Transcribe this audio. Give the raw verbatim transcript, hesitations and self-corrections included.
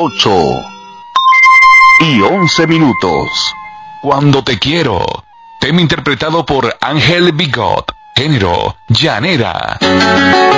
ocho y once minutos. Cuando te quiero, tema interpretado por Ángel Bigot, género llanera.